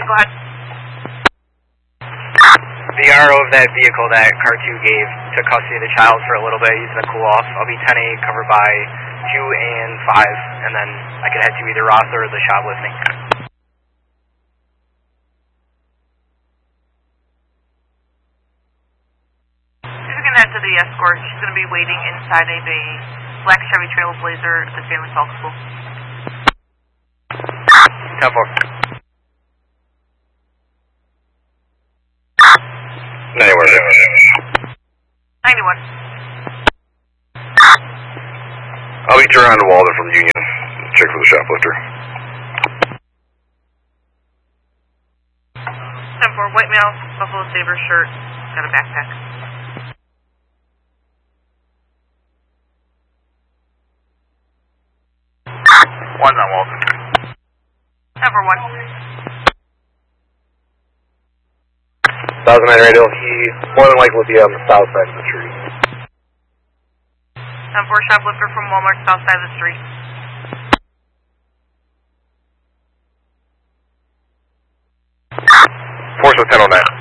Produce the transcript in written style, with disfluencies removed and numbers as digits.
go ahead. The RO of that vehicle that Car 2 gave took custody of the child for a little bit, using the cool-off. I'll be 10-8, covered by 2 and 5, and then I can head to either Rosser or the shoplifting. She's going to head to the escort. She's going to be waiting inside of a black Chevy Trailblazer at the Family Talk School. 10-4. 91. I'll be around to Walden from Union. Check for the shoplifter. 10-4, white male, Buffalo Sabre shirt, got a backpack. One's on Walden. 10-4-1. 1009 radio, he more than likely will be on the south side of the street. 10-4, shoplifter from Walmart, south side of the street. Force with 1009.